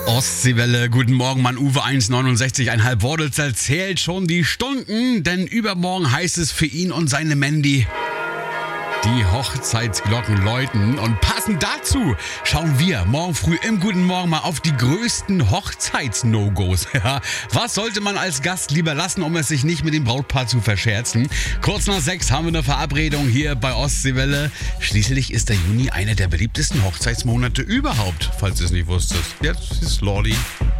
Ostseewelle, guten Morgen, Mann Uwe 1,69,5 Wordelzer zählt schon die Stunden, denn übermorgen heißt es für ihn und seine Mandy, die Hochzeitsglocken läuten und passend dazu schauen wir morgen früh im Guten Morgen mal auf die größten Hochzeits-No-Gos. Ja, was sollte man als Gast lieber lassen, um es sich nicht mit dem Brautpaar zu verscherzen? Kurz nach 6 haben wir eine Verabredung hier bei Ostseewelle. Schließlich ist der Juni einer der beliebtesten Hochzeitsmonate überhaupt, falls du es nicht wusstest. Jetzt ist Lordi.